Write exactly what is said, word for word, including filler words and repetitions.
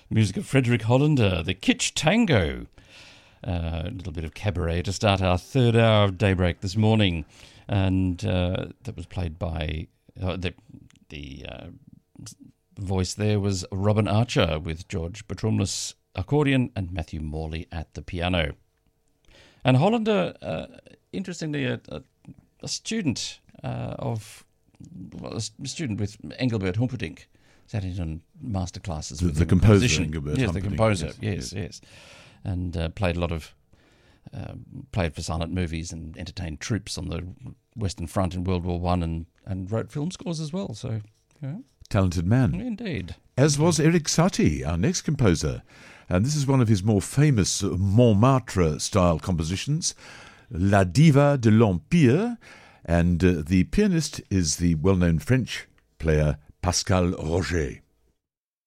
Music of Frederick Hollander, the Kitsch Tango. Uh, a little bit of cabaret to start our third hour of Daybreak this morning. And uh, that was played by... Uh, the the uh, voice there was Robin Archer with George Petromlis accordion and Matthew Morley at the piano. And Hollander, uh, interestingly, a, a, a student uh, of... Well, a student with Engelbert Humperdinck. Sat in on master classes the, with the composer composition. Engelbert yes, Humperdinck. the composer, yes, yes, yes, yes. yes. And uh, played a lot of uh, played for silent movies and entertained troops on the Western Front in World War One, and, and wrote film scores as well. So, yeah. Talented man, Indeed. As was Eric Satie, our next composer, and this is one of his more famous Montmartre style compositions, La Diva de l'Empire, and uh, the pianist is the well-known French player Pascal Roger.